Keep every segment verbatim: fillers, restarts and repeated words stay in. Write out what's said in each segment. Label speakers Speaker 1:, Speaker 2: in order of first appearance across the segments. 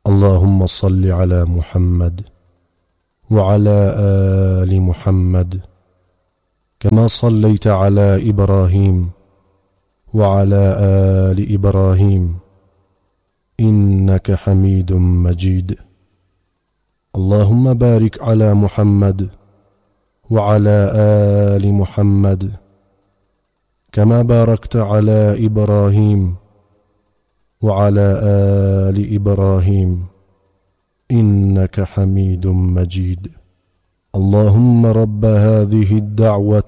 Speaker 1: اللهم صل على محمد وعلى آل محمد كما صليت على إبراهيم وعلى آل إبراهيم إنك حميد مجيد. اللهم بارك على محمد وعلى آل محمد كما باركت على إبراهيم وعلى آل إبراهيم إنك حميد مجيد. اللهم رب هذه الدعوة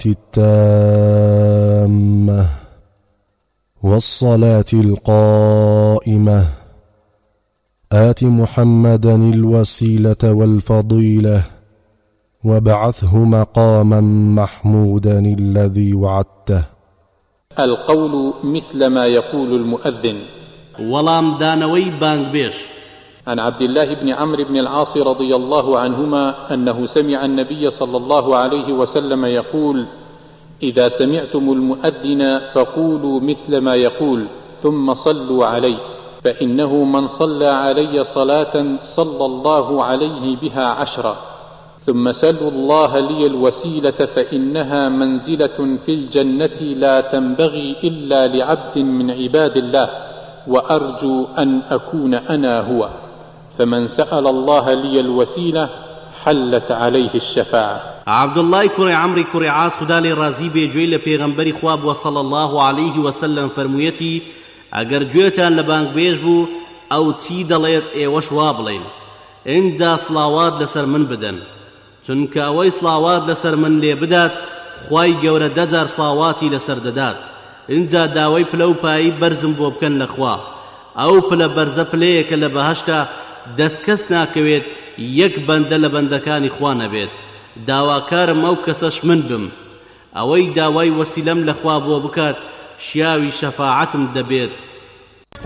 Speaker 1: التامة والصلاة القائمة آت محمدا الوسيلة والفضيلة وابعثه مقاما محمودا الذي وعدته.
Speaker 2: القول مثل ما يقول المؤذن.
Speaker 3: ولام دانوي بانغبيش.
Speaker 2: عن عبد الله بن عمرو بن العاص رضي الله عنهما أنه سمع النبي صلى الله عليه وسلم يقول: إذا سمعتم المؤذن فقولوا مثل ما يقول ثم صلوا عليه، فإنه من صلى علي صلاة صلى الله عليه بها عشرة. ثم سلوا الله لي الوسيلة فإنها منزلة في الجنة لا تنبغي إلا لعبد من عباد الله، وأرجو أن أكون أنا هو. فمن سأل الله لي الوسيلة حلت عليه الشفاعة.
Speaker 3: عبد الله كري عمري كري عاص خدا لي رازي بي جوي لپیغمبري خواب وصلى الله عليه وسلم فرمويتي: اگر جويتان لبانك بيجبو او تي دليت اي وشوابلين اندا صلاوات لسر من بدن، چونك اوي صلاوات لسر من لي بدات خواي گور دجار صلاواتي لسر ددات، اندا داوي پلو پاي برزم بو بكن لخوا او پل برزه پليك لبهشتا دسكس ناكويت يك بند لبندكاني خوانا بيت داواكار موكسش من بم اوي داوي وسيلم لخوا بو بكات شياوي شفاعتم دبيت